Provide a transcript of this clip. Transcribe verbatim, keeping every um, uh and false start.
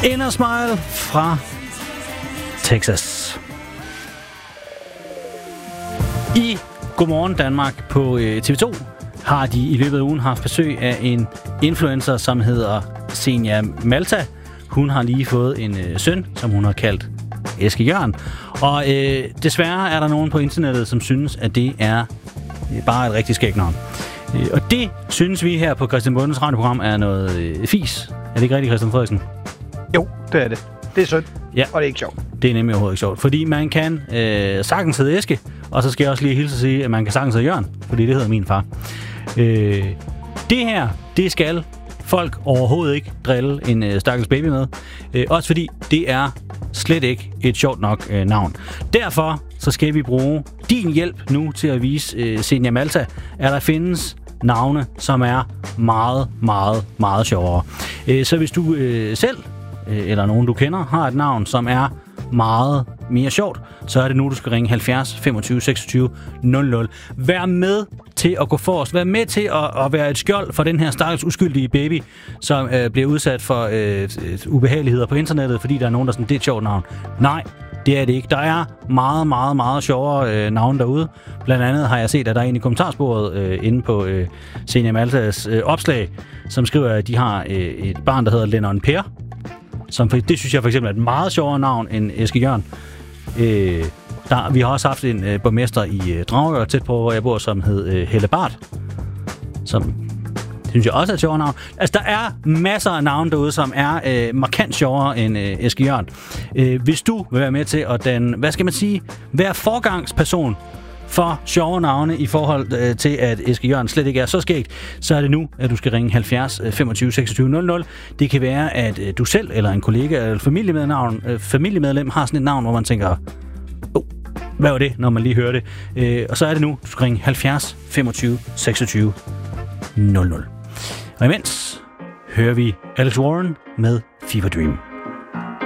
Inner Smile fra Texas. I Godmorgen Danmark på T V to har de i løbet af ugen haft besøg af en influencer, som hedder Zenia Malta. Hun har lige fået en øh, søn, som hun har kaldt Eske Jørn. Og øh, desværre er der nogen på internettet, som synes, at det er øh, bare et rigtig skægt navn. Øh, og det synes vi her på Christian Bondes radioprogram er noget øh, fis. Er det ikke rigtigt, Christian Frederiksen? Jo, det er det. Det er synd, ja. Og det er ikke sjovt. Det er nemlig overhovedet ikke sjovt. Fordi man kan øh, sagtens hedde Eske, og så skal jeg også lige hilse at sige, at man kan sagtens hedde Jørn, fordi det hedder min far. Øh, det her, det skal folk overhovedet ikke drille en øh, stakkels baby med. Øh, også fordi det er slet ikke et sjovt nok øh, navn. Derfor så skal vi bruge din hjælp nu til at vise øh, Zenia Malta, at der findes navne, som er meget, meget, meget sjovere. Øh, så hvis du øh, selv, øh, eller nogen du kender, har et navn, som er meget mere sjovt, så er det nu, du skal ringe halvfjerds femogtyve seksogtyve nul nul. Vær med til at gå forrest. Vær med til at, at være et skjold for den her stakkels uskyldige baby, som øh, bliver udsat for øh, ubehageligheder på internettet, fordi der er nogen, der sådan, det er et sjovt navn. Nej, det er det ikke. Der er meget, meget, meget sjovere øh, navne derude. Blandt andet har jeg set, at der er en i kommentarsporet øh, inde på øh, Zenia Maltas øh, opslag, som skriver, at de har øh, et barn, der hedder Lennon Per. Som, det synes jeg for eksempel er et meget sjovere navn end Eske Jørn. Øh, der, vi har også haft en øh, borgmester i øh, Dragør, tæt på, hvor jeg bor, som hed øh, Helle Bart. Som det synes jeg også er et sjovere navn. Altså, der er masser af navne derude, som er øh, markant sjovere end øh, Eske Jørn. Øh, hvis du vil være med til at den, hvad skal man sige, være forgangsperson for sjove navne i forhold øh, til, at Eske Jørn slet ikke er så skægt, så er det nu, at du skal ringe halvfjerds femogtyve seksogtyve nul nul. Det kan være, at øh, du selv, eller en kollega, eller familiemedlem, øh, familiemedlem har sådan et navn, hvor man tænker, oh, hvad var det, når man lige hører det? Øh, og så er det nu, du skal ringe halvfjerds femogtyve seksogtyve nul nul. Og imens hører vi Alex Warren med Fever Dream.